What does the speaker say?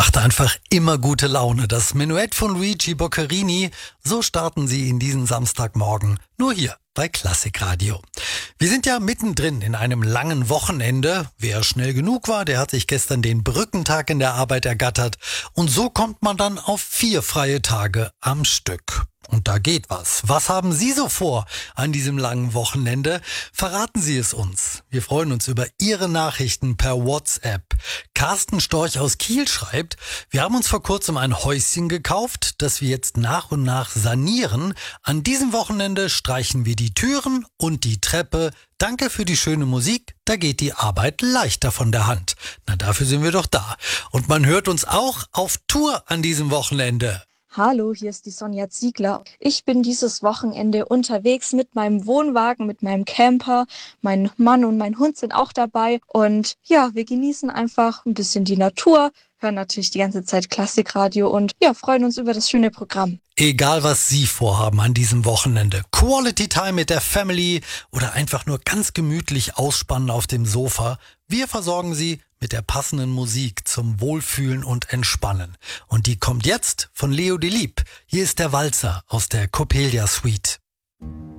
macht einfach immer gute Laune. Das Menuett von Luigi Boccherini, so starten Sie in diesen Samstagmorgen. Nur hier bei Klassikradio. Wir sind ja mittendrin in einem langen Wochenende. Wer schnell genug war, der hat sich gestern den Brückentag in der Arbeit ergattert. Und so kommt man dann auf 4 freie Tage am Stück. Und da geht was. Was haben Sie so vor an diesem langen Wochenende? Verraten Sie es uns. Wir freuen uns über Ihre Nachrichten per WhatsApp. Carsten Storch aus Kiel schreibt, wir haben uns vor kurzem ein Häuschen gekauft, das wir jetzt nach und nach sanieren. An diesem Wochenende streichen wir die Türen und die Treppe. Danke für die schöne Musik, da geht die Arbeit leichter von der Hand. Na, dafür sind wir doch da. Und man hört uns auch auf Tour an diesem Wochenende. Hallo, hier ist die Sonja Ziegler. Ich bin dieses Wochenende unterwegs mit meinem Wohnwagen, mit meinem Camper. Mein Mann und mein Hund sind auch dabei. Und ja, wir genießen einfach ein bisschen die Natur, hören natürlich die ganze Zeit Klassikradio und ja, freuen uns über das schöne Programm. Egal, was Sie vorhaben an diesem Wochenende. Quality Time mit der Family oder einfach nur ganz gemütlich ausspannen auf dem Sofa. Wir versorgen Sie mit der passenden Musik zum Wohlfühlen und Entspannen. Und die kommt jetzt von Leo Delibes. Hier ist der Walzer aus der Coppelia Suite.